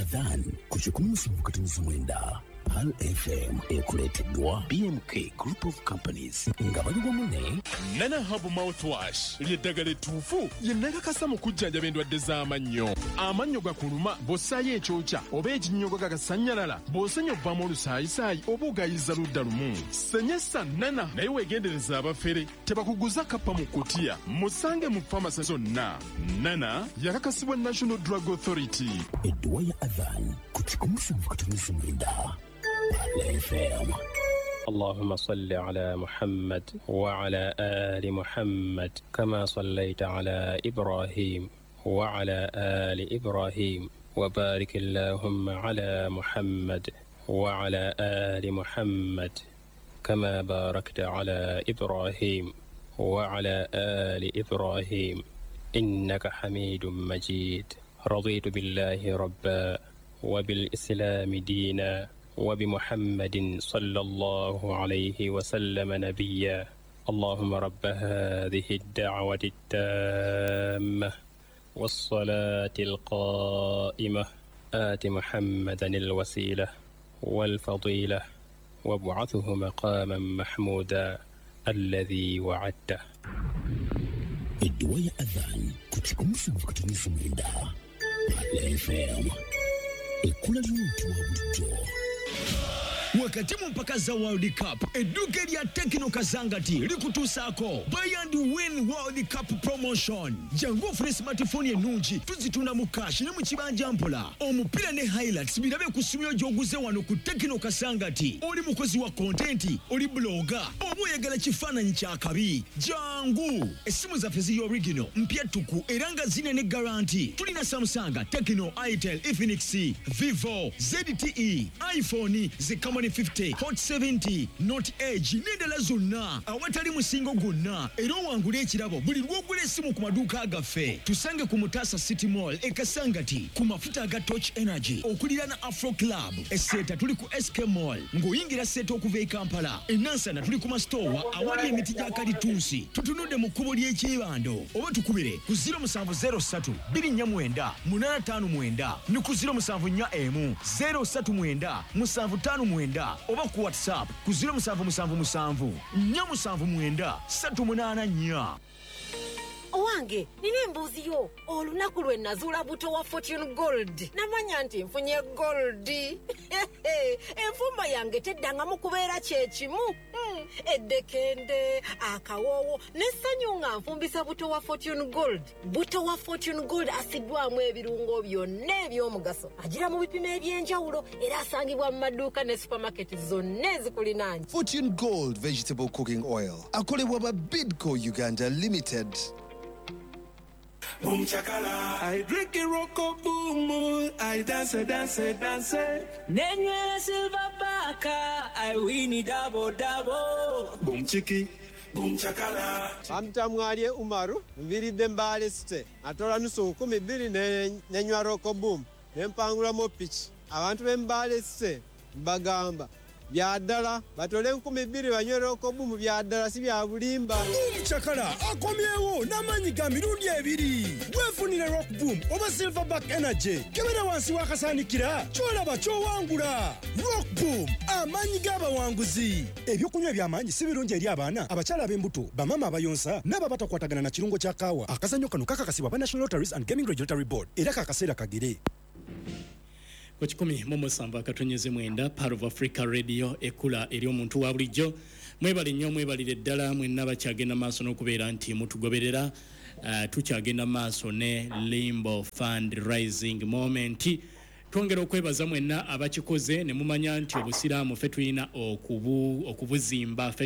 adhan kuchikumu katuniza mwenda Pal FM ekuleteddwa BMK Group of Companies nga bali wamu Nana Hub Mouthwash lyeddagala ettuufu ye nakakasa mu kujjanjaba endwadde z'amannyo. Amannyo gakuluma bw'ossaayo ekyokya oba ekinnyogo gagasanyalala bw'osenya obbamu olusaayisaayi oba ogayiza ludda lumu. Senyesa Nana naye weegendereza abafere tebakuguza kappa mu kutiya musange mu famasi zonna. Nana yakakasibwa National Drug Authority. Edduwa ya adhan kuchikumu katuniza mwenda FM. اللهم صل على محمد وعلى آل محمد كما صليت على إبراهيم وعلى آل إبراهيم وبارك اللهم على محمد وعلى آل محمد كما باركت على إبراهيم وعلى آل إبراهيم إنك حميد مجيد. رضيت بالله ربا وبالإسلام دينا وبمحمد صلى الله عليه وسلم نبيا. اللهم رب هذه الدعوة التامة والصلاة القائمة آت محمدا الوسيلة والفضيلة وابعثه مقاما محمودا الذي وعدته. الدواء أذان كتكم katuniza mwenda FM. Ekula y'omuntu wa bulijjo. Wakati mu mpaka za World Cup, edduuka lya Tekno Kazangati likutuusaako Buy and Win World Cup Promotion. Jangu ofune smartphone ennungi tuzitunda mu cash ne mu kibanja mpola. Omupiira ne highlights birabe ku ssimu gy'oguze wano ku Tekno Kazangati. Oli mukozi wa content, oli blogger, oba oyagala kifaananyi kya kabi. Jangu! Essimu zaffe ziri original, mpya ttuku era nga zine ne guarantee. Tulina Samsung, Tekno, Itel, Infinix, Vivo, ZTE, iPhone, Camon 50, Hot 70, Note Edge, n'endala zonna awatali musingo gwonna era owangula ekirabo buli lw'ogula essimu ku maduuka agaffe. Tusange ku Mutasa City Mall e Kasangati ku mafuta aga Torch Energy okulira na Afro Club. Esseeta tuli ku SK Mall ng'oyingira Seeta okuva e Kampala. E Nansana tuli ku masitowa awali emiti gya kalitunsi. Tutunudde mu kkubo ly'ekyebando oba tukubire ku 0703 249 859 ne ku 0741 039 755 oba ku WhatsApp ku 0777 479 384. Owange, nina embuuzi yo. Olunaku lwe nazuula buto wa Fortune Gold. Namanya nti nfunye gold. Enfumba yange teddangamu kubeera kyekimu. Eddekende, akawoowo, n'essanyu nga nfumbisa buto wa Fortune Gold. Buto wa Fortune Gold asiddwamu ebirungo byonna eby'omugaso. Agira mu bipimo eby'enjawulo era asangibwa mu maduuka ne supermarket zonna ezikulinaanye. Fortune Gold Vegetable Cooking Oil. Akolebwa ba Bidco Uganda Limited. Boom chakala, I drink a rocko boom, I dance. Nenye silver baka, I win it double. Boom chiki, boom chakala. Amtamwalye Umaru, mviridde mbale site. Atola nusu 12 nenywa rocko boom. Nempangula mo pitch. Abantu bembale site bagamba. Byadala batole 12 banywe rocko boom byadala si bya bulimba. Chakala akomyewo n'amanyi ga mirundi ebiri. Weefunire Rock Boom oba Silverback Energy. Kebera wansi wakasaanikira kyolaba kyowangula. Rock Boom amanyi g'abawanguzi. Ebyokunywa by'amanyi si birungi eri abaana, abakyala ab'embuto, bamama abayonsa n'ababatakwatagana na kirungo kya kaawa. Akazannyo kano kakakasibwa ba National Lotteries and Gaming Regulatory Board era kakaseera kagere. Kwa 10 katonyeze mwenda Part of Africa Radio ekula eri omuntu wa bulijjo. Mwebali nnyo mwebalire ddala mwenna bakyagenda maaso n'okubeera nti mutugoberera. Tukyagenda maaso ne Limbo Fundraising Moment. Twongera okwebaza mwenna abakikoze ne mumanya nti obusiraamu ffe tulina okubuzimba.